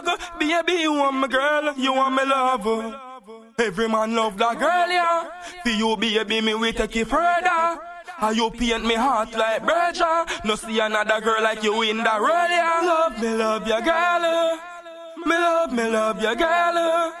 Baby, you want my girl, you want me love. Every man love that girl, yeah. For you, baby, me we take it further. And you paint me heart like Berger. No see another girl like you in the road, yeah. Love your girl. Me love your girl.